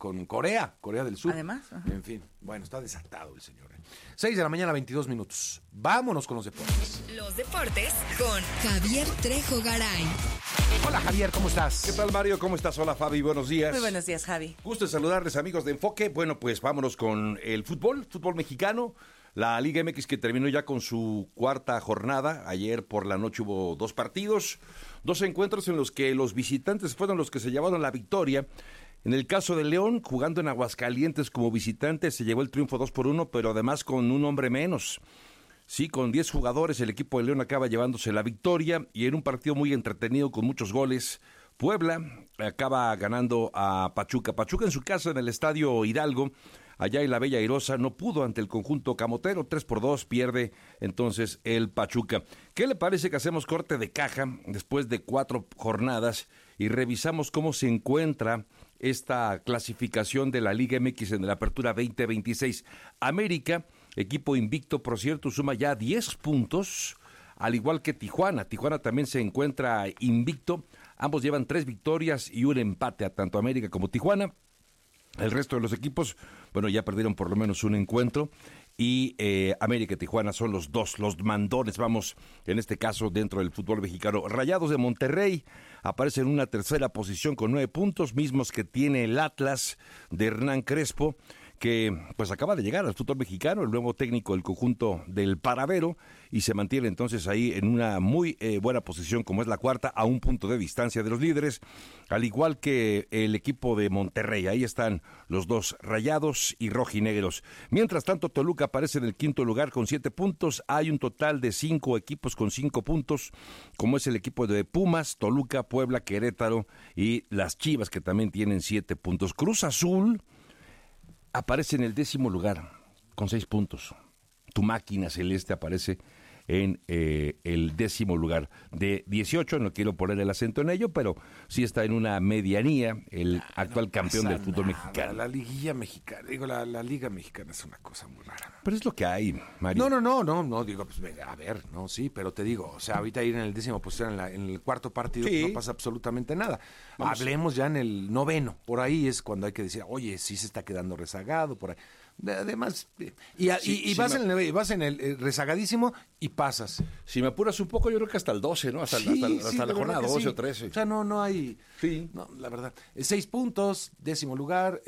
con Corea del Sur. Además, en fin, bueno, está desatado el señor. 6 de la mañana, 22 minutos. Vámonos con los deportes. Los deportes con Javier Trejo Garay. Hola Javier, ¿cómo estás? ¿Qué tal, Mario? ¿Cómo estás? Hola, Fabi, buenos días. muy buenos días, Javi. Gusto de saludarles, amigos de Enfoque. Bueno, pues vámonos con el fútbol mexicano. La Liga MX que terminó ya con su cuarta jornada. Ayer por la noche hubo 2 partidos, 2 encuentros en los que los visitantes fueron los que se llevaron la victoria. En el caso de León, jugando en Aguascalientes como visitante, se llevó el triunfo 2-1, pero además con un hombre menos. Sí, con 10 jugadores, el equipo de León acaba llevándose la victoria y en un partido muy entretenido con muchos goles. Puebla acaba ganando a Pachuca. Pachuca en su casa en el Estadio Hidalgo, allá en la Bella Airosa, no pudo ante el conjunto camotero, 3-2, pierde entonces el Pachuca. ¿Qué le parece que hacemos corte de caja después de 4 jornadas y revisamos cómo se encuentra esta clasificación de la Liga MX en la Apertura 2026? América, equipo invicto, por cierto, suma ya 10 puntos, al igual que Tijuana. Tijuana también se encuentra invicto. Ambos llevan 3 victorias y un empate, a tanto América como Tijuana. El resto de los equipos, bueno, ya perdieron por lo menos un encuentro. Y América y Tijuana son los mandones, vamos, en este caso, dentro del fútbol mexicano. Rayados de Monterrey aparecen en una tercera posición con 9 puntos, mismos que tiene el Atlas de Hernán Crespo, que pues acaba de llegar al fútbol mexicano, el nuevo técnico del conjunto del Paravero, y se mantiene entonces ahí en una muy buena posición, como es la cuarta, a un punto de distancia de los líderes, al igual que el equipo de Monterrey. Ahí están los 2, Rayados y Rojinegros. Mientras tanto, Toluca aparece en el quinto lugar con 7 puntos. Hay un total de 5 equipos con 5 puntos, como es el equipo de Pumas, Toluca, Puebla, Querétaro y las Chivas, que también tienen 7 puntos. Cruz Azul aparece en el 10º lugar con 6 puntos. Tu máquina celeste aparece en el 10º lugar de 18, no quiero poner el acento en ello, pero sí está en una medianía el actual campeón del fútbol mexicano. La liguilla mexicana, digo, la Liga Mexicana es una cosa muy rara. Pero es lo que hay, Mario. No, digo, pues venga, a ver, no, sí, pero te digo, o sea, ahorita ir en el 10º posición, en el cuarto partido, sí, no pasa absolutamente nada. Vamos. Hablemos ya en el 9º, por ahí es cuando hay que decir, oye, sí se está quedando rezagado, por ahí. Además, vas en el rezagadísimo y pasas. Si me apuras un poco, yo creo que hasta el 12, ¿no? Hasta la jornada 12 o 13. O sea, no hay... Sí. No, la verdad. 6 puntos, 10º lugar,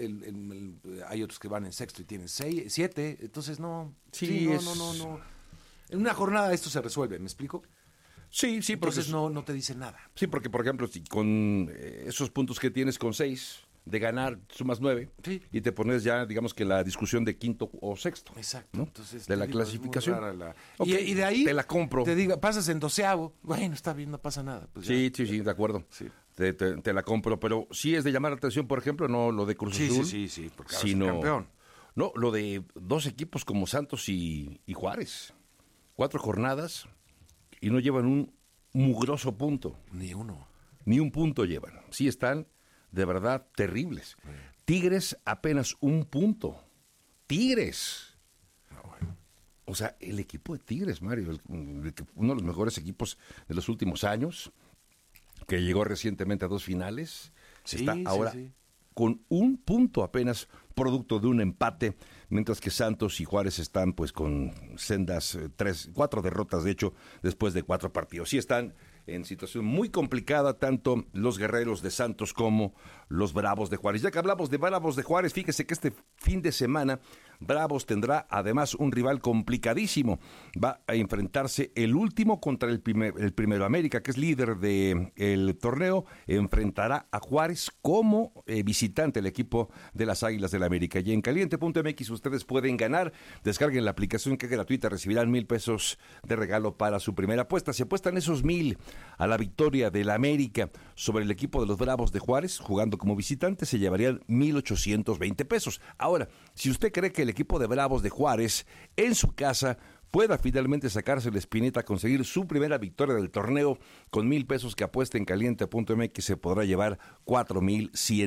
hay otros que van en sexto y tienen 7, entonces no... Sí, no. En una jornada esto se resuelve, ¿me explico? Sí, entonces no te dice nada. Sí, porque, por ejemplo, si con esos puntos que tienes con 6... de ganar, sumas 9, sí, y te pones ya, digamos que la discusión de quinto o sexto. Exacto. ¿no? Entonces, de la clasificación. Okay, y de ahí te la compro. Te digo, pasas en 12º, bueno, está bien, no pasa nada. Pues sí, de acuerdo. Sí. Te la compro, pero sí es de llamar la atención, por ejemplo, no lo de Cruz Azul. Sí, porque sino, es campeón. No, lo de 2 equipos como Santos y Juárez. 4 jornadas y no llevan un mugroso punto. Ni uno. Ni un punto llevan. Sí están de verdad terribles. Tigres apenas 1 punto. Tigres. Bueno. O sea, el equipo de Tigres, Mario, uno de los mejores equipos de los últimos años, que llegó recientemente a 2 finales, está ahora con 1 punto apenas, producto de un empate, mientras que Santos y Juárez están pues con sendas 4 derrotas, de hecho, después de 4 partidos. Sí están en situación muy complicada, tanto los guerreros de Santos como los Bravos de Juárez. Ya que hablamos de Bravos de Juárez, fíjese que este fin de semana Bravos tendrá además un rival complicadísimo. Va a enfrentarse el último contra el primero. América, que es líder del torneo, enfrentará a Juárez como visitante, el equipo de las Águilas del América. Y en caliente.mx ustedes pueden ganar. Descarguen la aplicación, que es gratuita, recibirán 1,000 pesos de regalo para su primera apuesta. Si apuestan esos 1,000 a la victoria del América sobre el equipo de los Bravos de Juárez, jugando como visitante, se llevarían 1,820 pesos. Ahora, si usted cree que el equipo de Bravos de Juárez en su casa pueda finalmente sacarse la espinita, conseguir su primera victoria del torneo, con 1,000 pesos que apueste en caliente.mx se podrá llevar 4,100 pesos.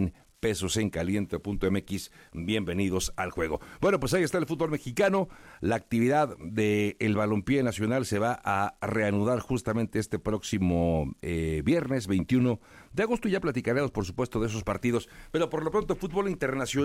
pesos en caliente.mx. Bienvenidos al juego. Bueno, pues ahí está el fútbol mexicano. La actividad del balompié nacional se va a reanudar justamente este próximo viernes 21 de agosto. Ya platicaremos, por supuesto, de esos partidos. Pero por lo pronto, fútbol internacional